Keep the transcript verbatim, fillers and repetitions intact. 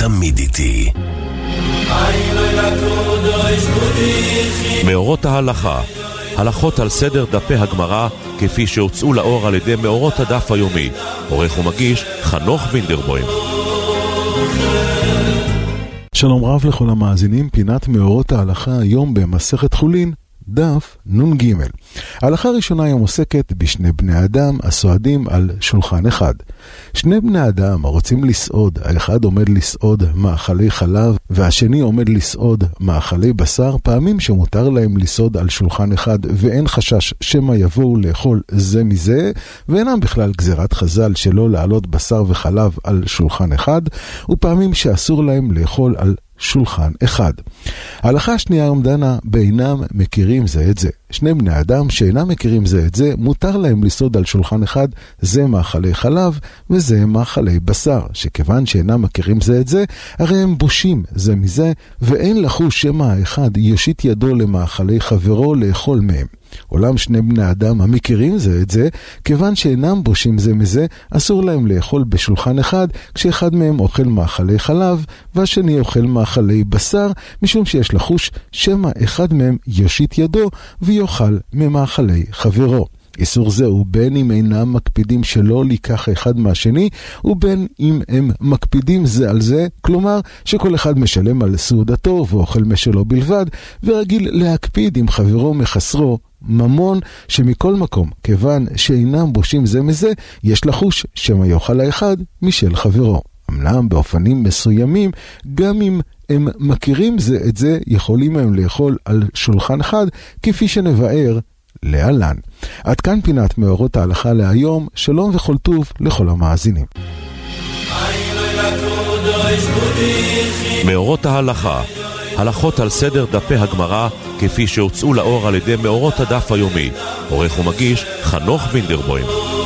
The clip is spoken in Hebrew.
תמיד איתי. מאורות ההלכה, הלכות על סדר דפי הגמרא כפי שהוצאו לאור על ידי מאורות הדף היומי. עורך ומגיש חנוך וינדרבוים. שלום רב לכל המאזינים, פינת מאורות ההלכה היום במסכת חולין, דף נון ג'. ההלכה הראשונה היום עוסקת בשני בני אדם הסועדים על שולחן אחד. שני בני אדם רוצים לסעוד, האחד עומד לסעוד מאכלי חלב והשני עומד לסעוד מאכלי בשר. פעמים שמותר להם לסעוד על שולחן אחד ואין חשש שמא יבואו לאכול זה מזה, ואינם בכלל גזירת חז"ל שלא לעלות בשר וחלב על שולחן אחד, ופעמים שאסור להם לאכול על שולחן אחד. ההלכה השנייה היום דנה באינם מכירים זה את זה. שני בני אדם שאינם מכירים זה את זה, מותר להם לסעוד על שולחן אחד, זה מאכלי חלב וזה מאכלי בשר, שכיוון שאינם מכירים זה את זה, הרי הם בושים זה מזה, ואין לחוש שמא האחד יושיט ידו למאכלי חברו לאכול מהם. עולם שני בני אדם המכירים זה את זה, כיוון שאינם בושים זה מזה, אסור להם לאכול בשולחן אחד, כשאחד מהם אוכל מאכלי חלב והשני אוכל מאכלי בשר, משום שיש לחוש שמא אחד מהם יושיט ידו ויאכל ממאכלי חברו. איסור זה הוא בין אם אינם מקפידים שלא לקח אחד מהשני, ובין אם הם מקפידים זה על זה, כלומר שכל אחד משלם על סעודתו ואוכל משלו בלבד, ורגיל להקפיד עם חברו מחסרו ממון, שמכל מקום, כיוון שאינם בושים זה מזה, יש לחוש שמא יאכל האחד משל חברו. אמנם באופנים מסוימים, גם אם הם מכירים זה את זה, יכולים הם לאכול על שולחן אחד, כפי שנבאר להלן. עד כאן פינת מאורות ההלכה להיום. שלום וכל טוב לכל המאזינים. מאורות ההלכה, הלכות על סדר דפי הגמרא כפי שהוצאו לאור על ידי מאורות הדף היומי. עורך ומגיש חנוך וינדרבוים.